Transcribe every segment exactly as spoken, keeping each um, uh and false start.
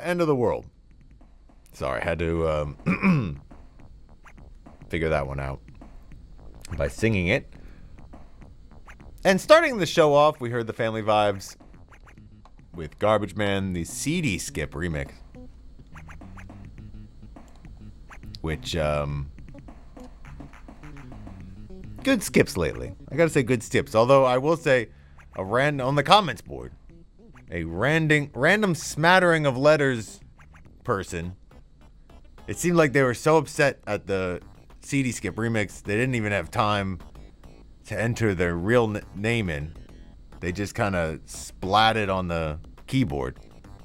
end of the world. Sorry, had to um, figure that one out by singing it. And starting the show off, we heard the Family Vibes with Garbage Man, the C D Skip remix. Which, um... good skips lately. I gotta say good skips. Although I will say, a ran on the comments board, a random, random smattering of letters person. It seemed like they were so upset at the C D Skip remix, they didn't even have time to enter their real n- name in. They just kind of splatted on the keyboard.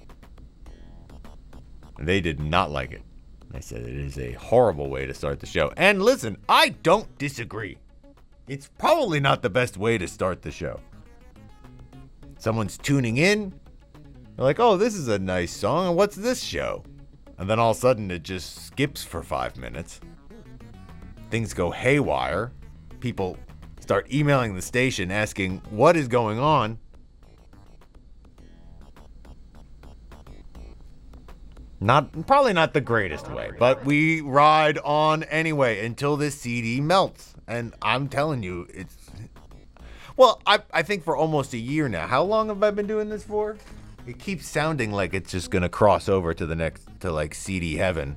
They did not like it. I said it is a horrible way to start the show. And listen, I don't disagree. It's probably not the best way to start the show. Someone's tuning in. They're like, oh, this is a nice song. And what's this show? And then all of a sudden it just skips for five minutes. Things go haywire. People start emailing the station asking what is going on. Not probably not the greatest way, but we ride on anyway until this C D melts. And I'm telling you, it's well, I I think for almost a year now. How long have I been doing this for? It keeps sounding like it's just gonna cross over to the next, to like C D heaven.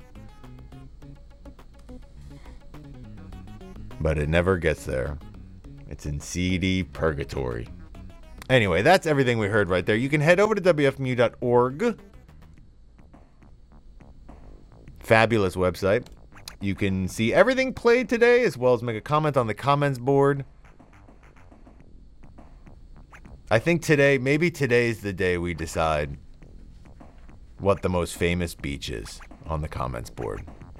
But it never gets there. It's in C D purgatory. Anyway, that's everything we heard right there. You can head over to W F M U dot org. Fabulous website. You can see everything played today, as well as make a comment on the comments board. I think today, maybe today's the day we decide what the most famous beach is on the comments board.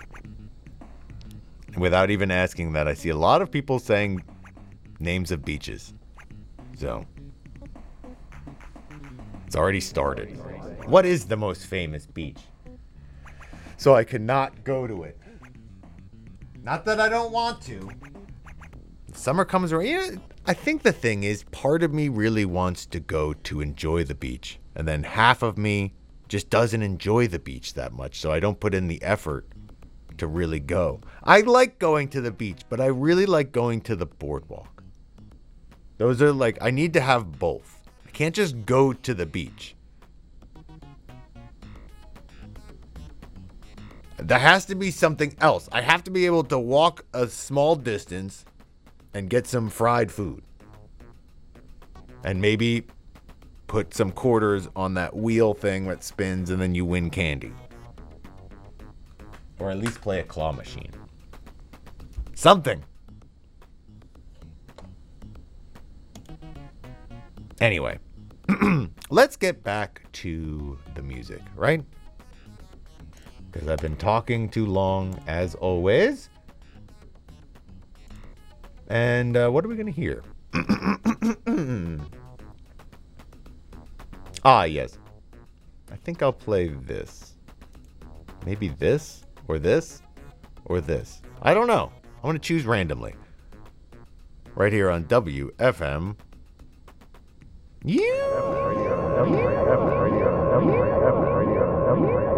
Without even asking that, I see a lot of people saying names of beaches. So, it's already started. What is the most famous beach? So I cannot go to it. Not that I don't want to. Summer comes around. You know, I think the thing is, part of me really wants to go to enjoy the beach. And then half of me just doesn't enjoy the beach that much. So I don't put in the effort to really go. I like going to the beach, but I really like going to the boardwalk. Those are like, I need to have both. I can't just go to the beach. There has to be something else. I have to be able to walk a small distance and get some fried food. And maybe put some quarters on that wheel thing that spins and then you win candy. Or at least play a claw machine. Something. Anyway, let's get back to the music, right? Because I've been talking too long, as always. And uh, what are we going to hear? Ah, yes. I think I'll play this. Maybe this, or this, or this. I don't know. I'm going to choose randomly. Right here on W F M. Yeah.